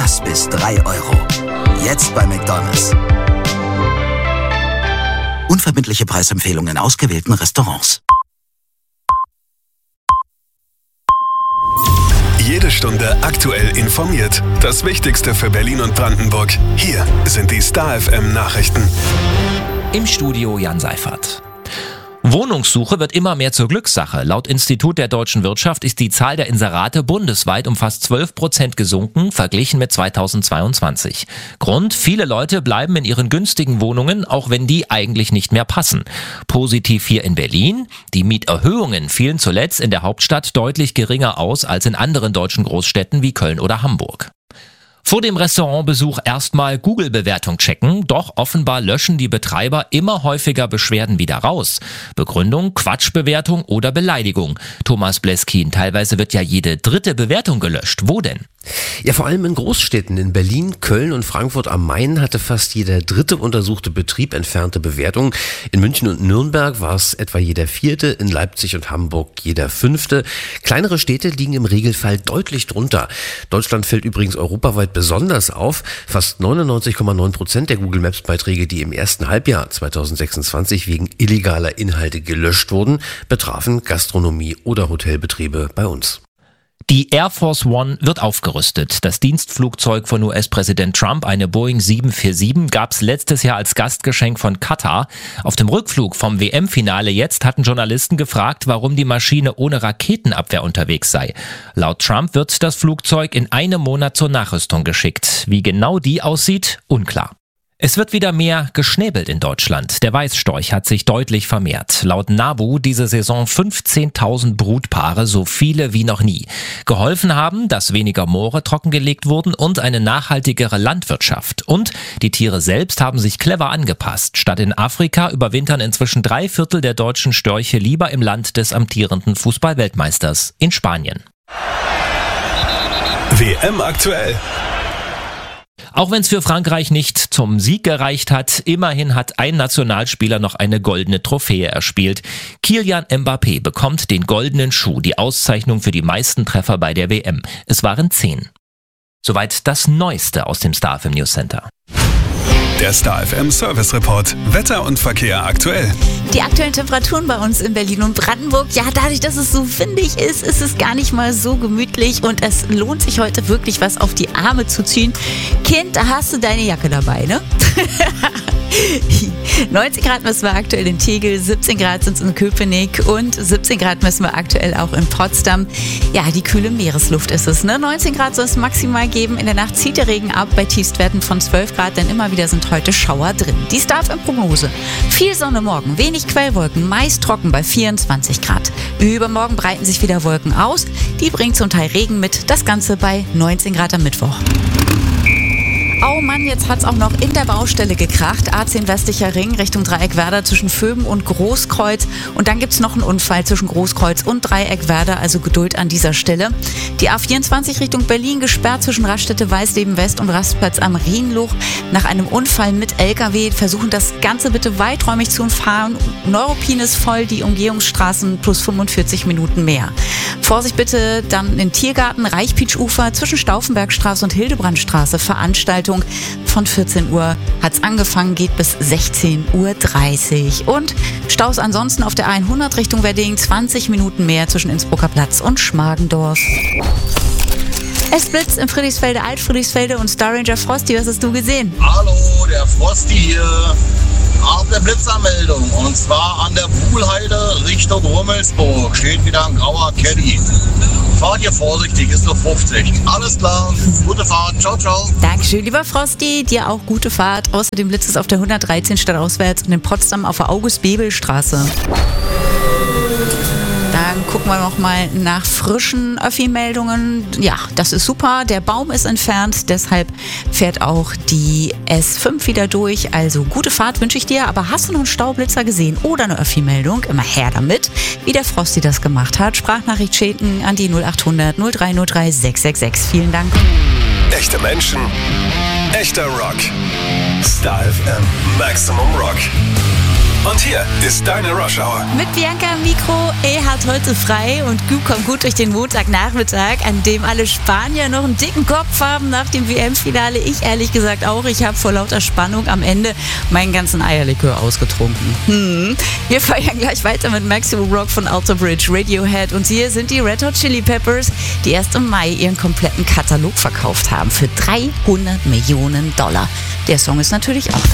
Das bis 3 Euro. Jetzt bei McDonald's. Unverbindliche Preisempfehlungen in ausgewählten Restaurants. Jede Stunde aktuell informiert. Das Wichtigste für Berlin und Brandenburg. Hier sind die Star FM Nachrichten. Im Studio Jan Seifert. Wohnungssuche wird immer mehr zur Glückssache. Laut Institut der deutschen Wirtschaft ist die Zahl der Inserate bundesweit um fast 12% gesunken, verglichen mit 2022. Grund: viele Leute bleiben in ihren günstigen Wohnungen, auch wenn die eigentlich nicht mehr passen. Positiv hier in Berlin: die Mieterhöhungen fielen zuletzt in der Hauptstadt deutlich geringer aus als in anderen deutschen Großstädten wie Köln oder Hamburg. Vor dem Restaurantbesuch erstmal Google-Bewertung checken, doch offenbar löschen die Betreiber immer häufiger Beschwerden wieder raus. Begründung: Quatschbewertung oder Beleidigung. Thomas Bleskin, teilweise wird ja jede dritte Bewertung gelöscht. Wo denn? Ja, vor allem in Großstädten. In Berlin, Köln und Frankfurt am Main hatte fast jeder dritte untersuchte Betrieb entfernte Bewertungen. In München und Nürnberg war es etwa jeder vierte, in Leipzig und Hamburg jeder fünfte. Kleinere Städte liegen im Regelfall deutlich drunter. Deutschland fällt übrigens europaweit besonders auf. Fast 99,9% der Google Maps Beiträge, die im ersten Halbjahr 2026 wegen illegaler Inhalte gelöscht wurden, betrafen Gastronomie oder Hotelbetriebe bei uns. Die Air Force One wird aufgerüstet. Das Dienstflugzeug von US-Präsident Trump, eine Boeing 747, gab's letztes Jahr als Gastgeschenk von Katar. Auf dem Rückflug vom WM-Finale jetzt hatten Journalisten gefragt, warum die Maschine ohne Raketenabwehr unterwegs sei. Laut Trump wird das Flugzeug in einem Monat zur Nachrüstung geschickt. Wie genau die aussieht, unklar. Es wird wieder mehr geschnäbelt in Deutschland. Der Weißstorch hat sich deutlich vermehrt. Laut NABU diese Saison 15.000 Brutpaare, so viele wie noch nie. Geholfen haben, dass weniger Moore trockengelegt wurden und eine nachhaltigere Landwirtschaft. Und die Tiere selbst haben sich clever angepasst. Statt in Afrika überwintern inzwischen 3/4 der deutschen Störche lieber im Land des amtierenden Fußball-Weltmeisters, in Spanien. WM aktuell. Auch wenn es für Frankreich nicht zum Sieg gereicht hat, immerhin hat ein Nationalspieler noch eine goldene Trophäe erspielt. Kylian Mbappé bekommt den goldenen Schuh, die Auszeichnung für die meisten Treffer bei der WM. Es waren 10. Soweit das Neueste aus dem Star FM News Center. Der Star FM Service Report. Wetter und Verkehr aktuell. Die aktuellen Temperaturen bei uns in Berlin und Brandenburg, ja, dadurch, dass es so windig ist, ist es gar nicht mal so gemütlich und es lohnt sich heute wirklich was auf die Arme zu ziehen. Kind, da hast du deine Jacke dabei, ne? 19 Grad messen wir aktuell in Tegel, 17 Grad sind es in Köpenick und 17 Grad messen wir aktuell auch in Potsdam. Ja, die kühle Meeresluft ist es, ne? 19 Grad soll es maximal geben. In der Nacht zieht der Regen ab bei Tiefstwerten von 12 Grad, denn immer wieder sind heute Schauer drin. Die Star FM Prognose: viel Sonne morgen, wenig Quellwolken, meist trocken bei 24 Grad. Übermorgen breiten sich wieder Wolken aus. Die bringen zum Teil Regen mit. Das Ganze bei 19 Grad am Mittwoch. Oh Mann, jetzt hat's auch noch in der Baustelle gekracht. A10 westlicher Ring Richtung Dreieckwerder zwischen Vöben und Großkreuz. Und dann gibt's noch einen Unfall zwischen Großkreuz und Dreieckwerder, also Geduld an dieser Stelle. Die A24 Richtung Berlin gesperrt zwischen Raststätte Weißleben West und Rastplatz am Rienluch. Nach einem Unfall mit LKW versuchen das Ganze bitte weiträumig zu umfahren. Neuruppin ist voll, die Umgehungsstraßen plus 45 Minuten mehr. Vorsicht bitte dann in Tiergarten, Reichpietsch-Ufer zwischen Stauffenbergstraße und Hildebrandstraße. Veranstaltung von 14 Uhr hat's angefangen, geht bis 16:30 Uhr. Und Staus ansonsten auf der A100 Richtung Wedding, 20 Minuten mehr zwischen Innsbrucker Platz und Schmargendorf. Es blitzt im Friedrichsfelde, Alt-Friedrichsfelde und Star Ranger Frosty, was hast du gesehen? Hallo, der Frosty hier. Auf der Blitzermeldung, und zwar an der Buhlheide Richtung Rummelsburg steht wieder ein grauer Caddy. Fahrt ihr vorsichtig, ist nur 50. Alles klar, gute Fahrt, ciao, ciao. Dankeschön, lieber Frosty, dir auch gute Fahrt. Außerdem blitzt es auf der 113 stadtauswärts und in Potsdam auf der August-Bebel-Straße. Dann gucken wir noch mal nach frischen Öffi-Meldungen. Ja, das ist super. Der Baum ist entfernt, deshalb fährt auch die S5 wieder durch. Also gute Fahrt wünsche ich dir. Aber hast du noch einen Staublitzer gesehen oder eine Öffi-Meldung? Immer her damit, wie der Frosty das gemacht hat. Sprachnachricht schicken an die 0800 0303 666. Vielen Dank. Echte Menschen, echter Rock. Star FM Maximum Rock. Und hier ist deine Rush Hour. Mit Bianca am Mikro. Er hat heute frei und kommt gut durch den Montagnachmittag, an dem alle Spanier noch einen dicken Kopf haben nach dem WM-Finale. Ich ehrlich gesagt auch. Ich habe vor lauter Spannung am Ende meinen ganzen Eierlikör ausgetrunken. Wir feiern gleich weiter mit Maximum Rock von Alter Bridge, Radiohead. Und hier sind die Red Hot Chili Peppers, die erst im Mai ihren kompletten Katalog verkauft haben für $300 Millionen. Der Song ist natürlich auch